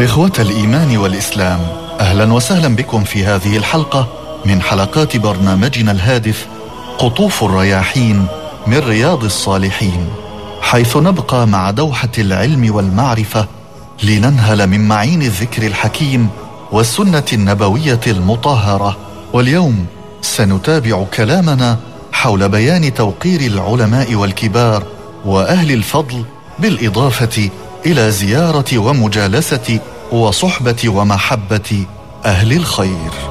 إخوة الإيمان والإسلام، أهلا وسهلا بكم في هذه الحلقة من حلقات برنامجنا الهادف قطوف الرياحين من رياض الصالحين، حيث نبقى مع دوحة العلم والمعرفة لننهل من معين الذكر الحكيم والسنة النبوية المطهرة. واليوم سنتابع كلامنا حول بيان توقير العلماء والكبار وأهل الفضل، بالإضافة إلى زيارة ومجالسة وصحبة ومحبة أهل الخير.